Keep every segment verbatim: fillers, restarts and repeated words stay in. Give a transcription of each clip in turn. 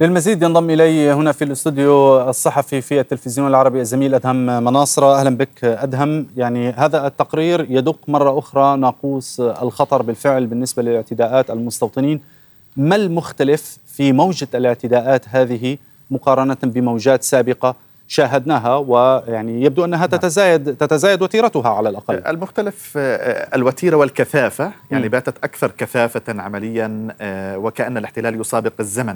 للمزيد ينضم إلي هنا في الاستوديو الصحفي في التلفزيون العربي الزميل أدهم مناصرة. أهلا بك أدهم. يعني هذا التقرير يدق مرة أخرى ناقوس الخطر بالفعل بالنسبة للاعتداءات المستوطنين. ما المختلف في موجة الاعتداءات هذه مقارنة بموجات سابقة شاهدناها، ويعني يبدو أنها تتزايد تتزايد وتيرتها على الأقل؟ المختلف الوتيرة والكثافة، يعني باتت أكثر كثافة عمليا، وكأن الاحتلال يسابق الزمن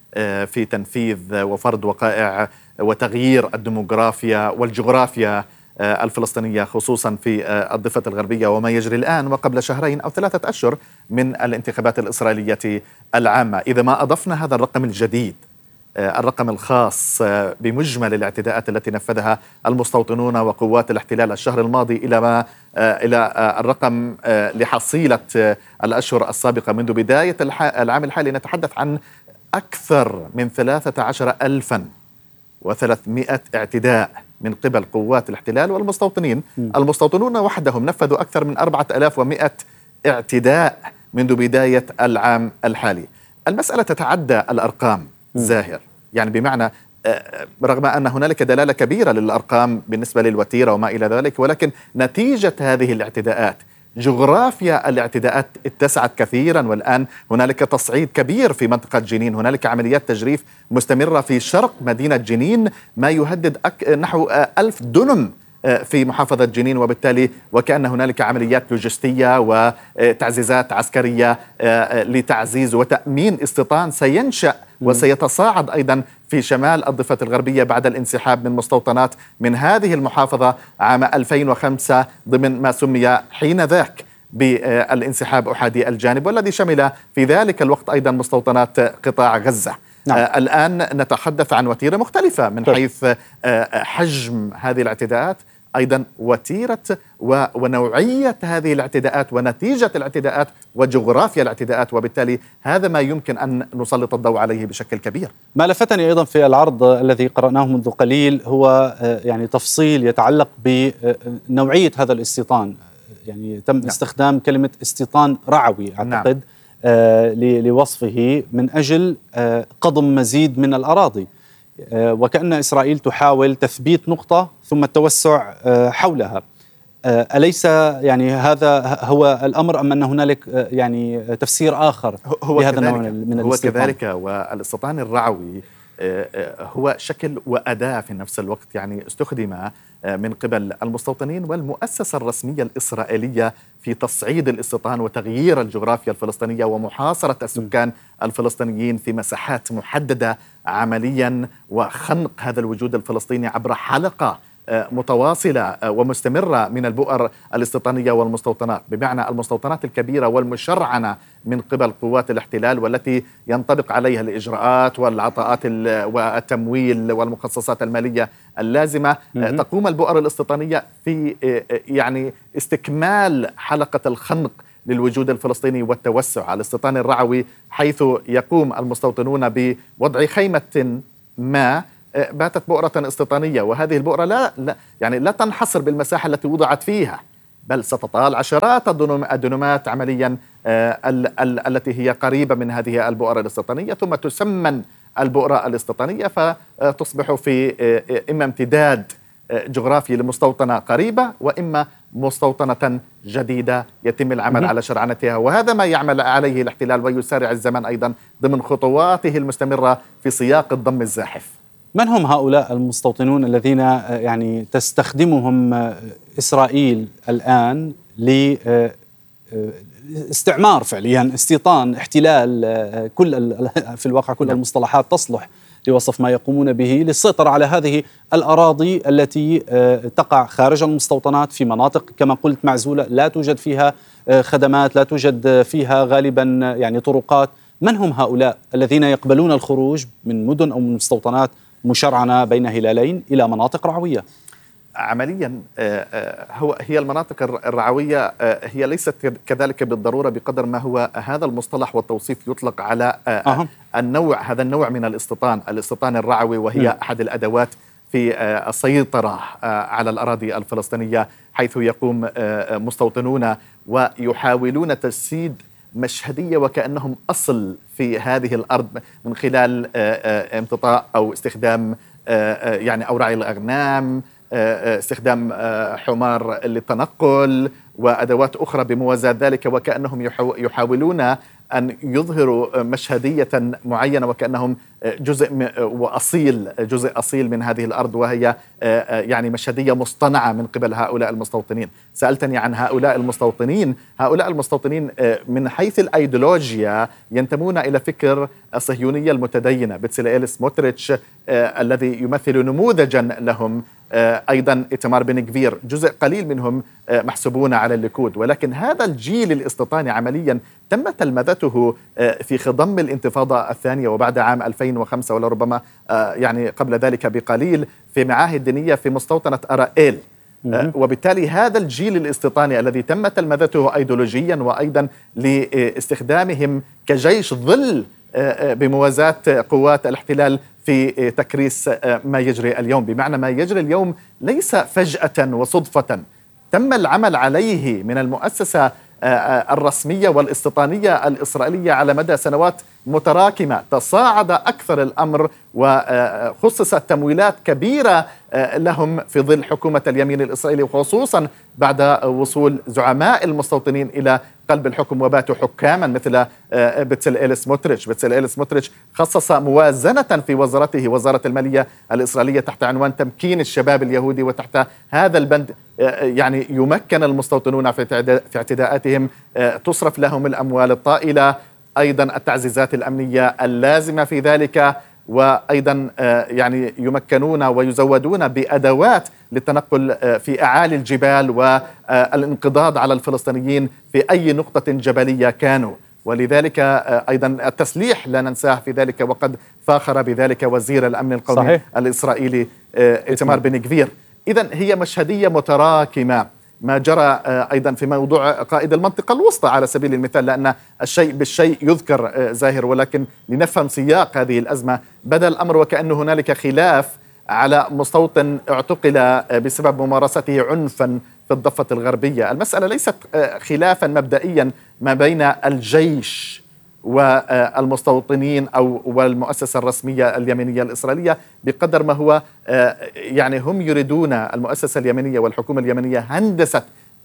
في تنفيذ وفرض وقائع وتغيير الديموغرافيا والجغرافيا الفلسطينية، خصوصا في الضفة الغربية وما يجري الآن وقبل شهرين أو ثلاثة أشهر من الانتخابات الإسرائيلية العامة. إذا ما أضفنا هذا الرقم الجديد، الرقم الخاص بمجمل الاعتداءات التي نفذها المستوطنون وقوات الاحتلال الشهر الماضي إلى ما إلى الرقم لحصيلة الأشهر السابقة منذ بداية العام الحالي، نتحدث عن أكثر من ثلاثة عشر ألفا وثلاثمائة اعتداء من قبل قوات الاحتلال والمستوطنين. م. المستوطنون وحدهم نفذوا أكثر من أربعة آلاف ومائة اعتداء منذ بداية العام الحالي. المسألة تتعدى الأرقام زاهر، يعني بمعنى رغم أن هنالك دلالة كبيرة للأرقام بالنسبة للوتيرة وما إلى ذلك، ولكن نتيجة هذه الاعتداءات، جغرافيا الاعتداءات اتسعت كثيرا، والآن هنالك تصعيد كبير في منطقة جنين، هنالك عمليات تجريف مستمرة في شرق مدينة جنين ما يهدد أك... نحو ألف دنم في محافظة جنين، وبالتالي وكأن هنالك عمليات لوجستية وتعزيزات عسكرية لتعزيز وتأمين استيطان سينشأ وسيتصاعد أيضا في شمال الضفة الغربية بعد الانسحاب من مستوطنات من هذه المحافظة عام ألفين وخمسة ضمن ما سمي حين ذاك بالانسحاب أحادي الجانب، والذي شمل في ذلك الوقت أيضا مستوطنات قطاع غزة. نعم. آه الآن نتحدث عن وتيرة مختلفة من حيث آه حجم هذه الاعتداءات، أيضا وتيرة ونوعية هذه الاعتداءات ونتيجة الاعتداءات وجغرافيا الاعتداءات، وبالتالي هذا ما يمكن أن نسلط الضوء عليه بشكل كبير. ما لفتني أيضا في العرض الذي قرأناه منذ قليل هو يعني تفصيل يتعلق بنوعية هذا الاستيطان. يعني تم نعم. استخدام كلمة استيطان رعوي أعتقد نعم. آه لوصفه من أجل آه قضم مزيد من الأراضي، آه وكأن إسرائيل تحاول تثبيت نقطة ثم التوسع آه حولها. آه أليس يعني هذا هو الأمر، أم أن هنالك آه يعني تفسير آخر هو لهذا النوع من هو الاستيطان؟ كذلك، والاستيطان الرعوي هو شكل وأداة في نفس الوقت، يعني استخدم من قبل المستوطنين والمؤسسة الرسمية الإسرائيلية في تصعيد الاستيطان وتغيير الجغرافيا الفلسطينية ومحاصرة السكان الفلسطينيين في مساحات محددة عمليا، وخنق هذا الوجود الفلسطيني عبر حلقة متواصلة ومستمرة من البؤر الاستيطانية والمستوطنات، بمعنى المستوطنات الكبيرة والمشرعنة من قبل قوات الاحتلال والتي ينطبق عليها الإجراءات والعطاءات والتمويل والمخصصات المالية اللازمة. تقوم البؤر الاستيطانية في يعني استكمال حلقة الخنق للوجود الفلسطيني والتوسع. الاستيطان الرعوي حيث يقوم المستوطنون بوضع خيمة ما باتت بؤرة استيطانية، وهذه البؤرة لا, لا يعني لا تنحصر بالمساحة التي وضعت فيها، بل ستطال عشرات الدنومات عمليا آه ال ال التي هي قريبة من هذه البؤرة الاستيطانية، ثم تسمن البؤرة الاستيطانية فتصبح في آه إما امتداد آه جغرافي لمستوطنة قريبة، وإما مستوطنة جديدة يتم العمل على شرعنتها. وهذا ما يعمل عليه الاحتلال ويسارع الزمن أيضا ضمن خطواته المستمرة في سياق الضم الزاحف. من هم هؤلاء المستوطنون الذين يعني تستخدمهم إسرائيل الآن لاستعمار فعليا، استيطان، احتلال، كل في الواقع كل المصطلحات تصلح لوصف ما يقومون به للسيطرة على هذه الأراضي التي تقع خارج المستوطنات في مناطق كما قلت معزولة، لا توجد فيها خدمات، لا توجد فيها غالبا يعني طرقات. من هم هؤلاء الذين يقبلون الخروج من مدن أو من مستوطنات مشرعنة بين هلالين إلى مناطق رعوية؟ عمليا هو هي المناطق الرعوية هي ليست كذلك بالضرورة بقدر ما هو هذا المصطلح والتوصيف يطلق على أه. النوع هذا النوع من الاستيطان، الاستيطان الرعوي، وهي م. أحد الأدوات في السيطرة على الأراضي الفلسطينية، حيث يقوم مستوطنون ويحاولون تجسيد مشهدية وكأنهم أصل في هذه الأرض من خلال امتطاء أو استخدام يعني أوراع الأغنام، استخدام حمار للتنقل وأدوات أخرى بموازاة ذلك، وكأنهم يحاولون أن يظهروا مشهدية معينة وكأنهم جزء وأصيل جزء أصيل من هذه الأرض، وهي يعني مشهدية مصطنعة من قبل هؤلاء المستوطنين. سألتني عن هؤلاء المستوطنين. هؤلاء المستوطنين من حيث الأيديولوجيا ينتمون إلى فكر الصهيونية المتدينة. بتسليل سموتريتش الذي يمثل نموذجا لهم، أيضا إيتمار بن غفير، جزء قليل منهم محسوبون على الليكود، ولكن هذا الجيل الاستيطاني عمليا تم تلمذته في خضم الانتفاضة الثانية وبعد عام ألفين وخمسة ولربما يعني قبل ذلك بقليل في معاهد دينية في مستوطنة أرائيل. وبالتالي هذا الجيل الاستيطاني الذي تم تلمذته أيديولوجيا وأيضا لاستخدامهم كجيش ظل بموازاة قوات الاحتلال في تكريس ما يجري اليوم، بمعنى ما يجري اليوم ليس فجأة وصدفة، تم العمل عليه من المؤسسة الرسمية والاستيطانية الإسرائيلية على مدى سنوات متراكمة. تصاعد أكثر الأمر وخصصت تمويلات كبيرة لهم في ظل حكومة اليمين الإسرائيلي، وخصوصا بعد وصول زعماء المستوطنين إلى قلب الحكم وباتوا حكاما مثل بتسليل سموتريتش. بتسليل سموتريتش خصص موازنة في وزارته وزارة المالية الإسرائيلية تحت عنوان تمكين الشباب اليهودي، وتحت هذا البند يعني يمكن المستوطنون في اعتداءاتهم، تصرف لهم الأموال الطائلة، أيضا التعزيزات الأمنية اللازمة في ذلك، وأيضا يعني يمكنون ويزودون بأدوات للتنقل في أعالي الجبال والانقضاض على الفلسطينيين في أي نقطة جبلية كانوا. ولذلك أيضا التسليح لا ننساه في ذلك، وقد فاخر بذلك وزير الأمن القومي صحيح. الإسرائيلي إيتمار بن غفير. إذن هي مشهدية متراكمة. ما جرى أيضا في موضوع قائد المنطقة الوسطى على سبيل المثال، لأن الشيء بالشيء يذكر زاهر، ولكن لنفهم سياق هذه الأزمة بدأ الأمر وكأن هنالك خلاف على مستوطن اعتقل بسبب ممارسته عنفا في الضفة الغربية. المسألة ليست خلافا مبدئيا ما بين الجيش والمستوطنين أو والمؤسسة الرسمية اليمنية الإسرائيلية بقدر ما هو يعني هم يريدون، المؤسسة اليمنية والحكومة اليمنية، هندسة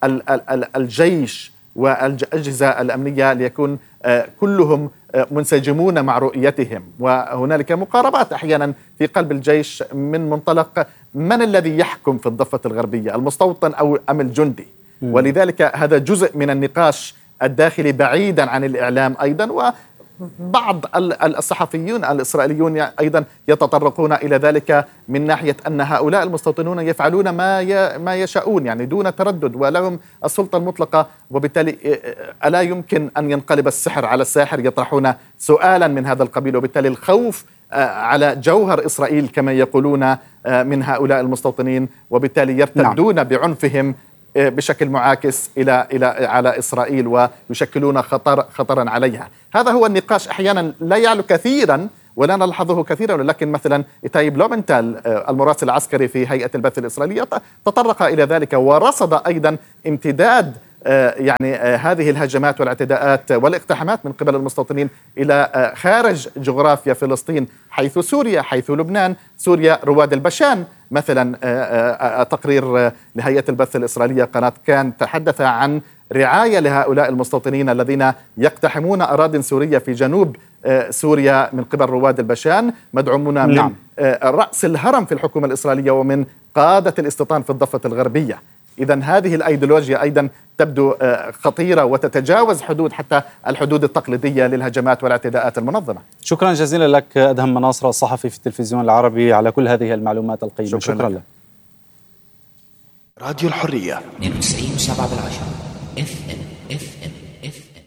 الجيش والأجهزة الأمنية ليكون كلهم منسجمون مع رؤيتهم. وهنالك مقاربات أحيانا في قلب الجيش من منطلق من الذي يحكم في الضفة الغربية، المستوطن أو أم الجندي. ولذلك هذا جزء من النقاش الداخلي بعيدا عن الإعلام أيضا، وبعض الصحفيون الإسرائيليون أيضا يتطرقون إلى ذلك من ناحية أن هؤلاء المستوطنون يفعلون ما ما يشاءون يعني دون تردد، ولهم السلطة المطلقة، وبالتالي ألا يمكن أن ينقلب السحر على الساحر. يطرحون سؤالا من هذا القبيل، وبالتالي الخوف على جوهر إسرائيل كما يقولون من هؤلاء المستوطنين، وبالتالي يرتدون نعم. بعنفهم بشكل معاكس إلى إلى على إسرائيل ويشكلون خطر خطرا عليها. هذا هو النقاش أحيانا لا يعلو كثيرا ولا نلحظه كثيرا، ولكن مثلا إيتاي بلومنتال المراسل العسكري في هيئة البث الإسرائيلية تطرق إلى ذلك، ورصد أيضا امتداد يعني هذه الهجمات والاعتداءات والاقتحامات من قبل المستوطنين إلى خارج جغرافيا فلسطين، حيث سوريا، حيث لبنان، سوريا رواد البشان مثلا. تقرير لهيئة البث الإسرائيلية قناة كان تحدث عن رعاية لهؤلاء المستوطنين الذين يقتحمون أراضٍ سورية في جنوب سوريا من قبل رواد البشان، مدعومون من نعم. رأس الهرم في الحكومة الإسرائيلية ومن قادة الاستيطان في الضفة الغربية. إذن هذه الأيديولوجيا أيضا تبدو خطيرة وتتجاوز حدود حتى الحدود التقليدية للهجمات والاعتداءات المنظمة. شكرا جزيلا لك أدهم مناصر الصحفي في التلفزيون العربي على كل هذه المعلومات القيمة. شكرا, شكرا لك. راديو الحرية اثنين وتسعين وسبعة بالعشرة اف ام اف ام اف ام.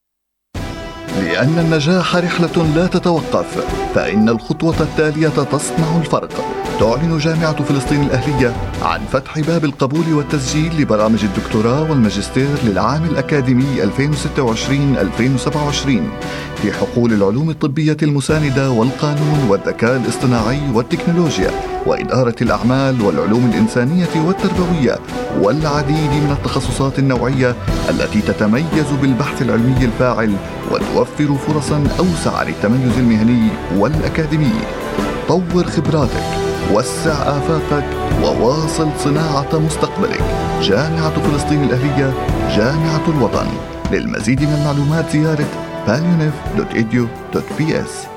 لأن النجاح رحلة لا تتوقف، فإن الخطوة التالية تصنع الفرق. تعلن جامعة فلسطين الأهلية عن فتح باب القبول والتسجيل لبرامج الدكتوراه والماجستير للعام الأكاديمي ألفين وستة وعشرين ألفين وسبعة وعشرين في حقول العلوم الطبية المساندة والقانون والذكاء الاصطناعي والتكنولوجيا، وإدارة الأعمال والعلوم الإنسانية والتربوية والعديد من التخصصات النوعية التي تتميز بالبحث العلمي الفاعل وتوفر فرصا أوسع للتميز المهني والأكاديمي. طور خبراتك، وسع آفاقك، وواصل صناعة مستقبلك. جامعة فلسطين الأهلية، جامعة الوطن. للمزيد من المعلومات زيارة باليونيف دوت إيديو دوت بي إس.